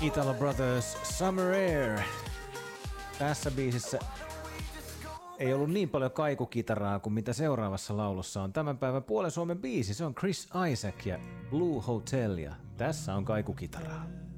Italo Brothers Summer Air. Tässä biisissä ei ollut niin paljon kaikukitaraa kuin mitä seuraavassa laulussa on. Tämän päivän Puolen Suomen biisi, se on Chris Isaak ja Blue Hotel ja tässä on kaikukitaraa.